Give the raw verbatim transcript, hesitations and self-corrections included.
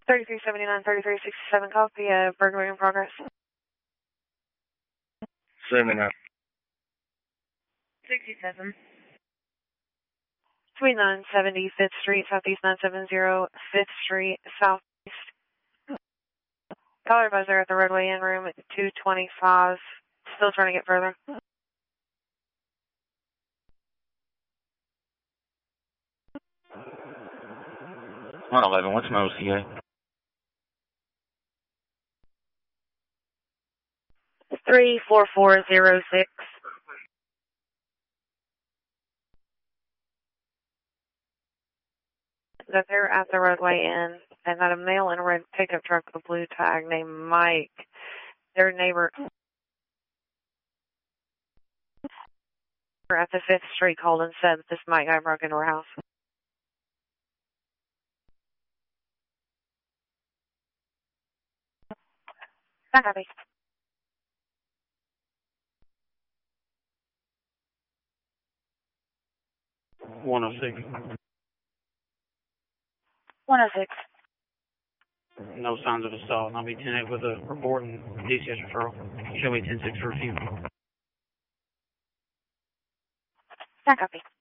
thirty-three seventy-nine, thirty-three sixty-seven, copy, uh, burglary in progress. seventy-nine. sixty-seven. twenty-nine seventy Fifth Street, Southeast nine seven zero, Fifth Street, Southeast. Caller buzzer at the roadway in room at two twenty-five. Still trying to get further. one eleven, what's my O C A? three four four zero six. That they're at the roadway in, and that a male in a red pickup truck with a blue tag named Mike, their neighbor at the Fifth Street called and said that this Mike guy broke into her house. Not happy. one oh six. one oh six. No signs of assault. And I'll be ten eight with a report and D C S referral. Show me ten six for a few. Not copy.